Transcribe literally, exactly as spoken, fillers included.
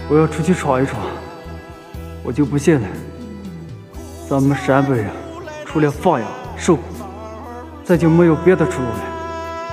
我要出去闯一闯。我就不信了，咱们陕北人除了放羊受苦，再就没有别的出路了。